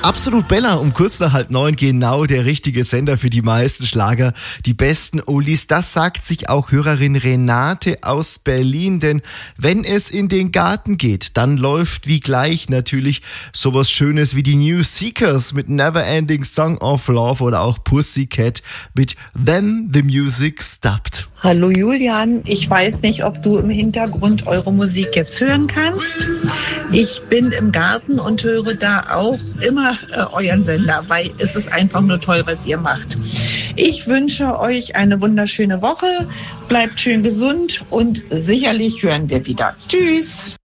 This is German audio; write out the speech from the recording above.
Absolut Bella, um kurz nach 8:30, genau der richtige Sender für die meisten Schlager, die besten Oldies. Das sagt sich auch Hörerin Renate aus Berlin, denn wenn es in den Garten geht, dann läuft wie gleich natürlich sowas Schönes wie die New Seekers mit Neverending Song of Love oder auch Pussycat mit Then the Music Stopped. Hallo Julian, ich weiß nicht, ob du im Hintergrund eure Musik jetzt hören kannst. Ich bin im Garten und höre da auch immer euren Sender, weil es ist einfach nur toll, was ihr macht. Ich wünsche euch eine wunderschöne Woche, bleibt schön gesund und sicherlich hören wir wieder. Tschüss!